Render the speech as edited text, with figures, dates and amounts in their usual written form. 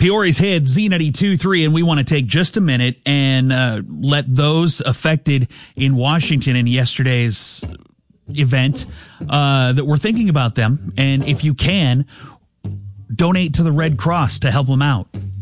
Peoria's Hit, Z92.3, and we want to take just a minute and let those affected in Washington in yesterday's event that we're thinking about them. And if you can, donate to the Red Cross to help them out.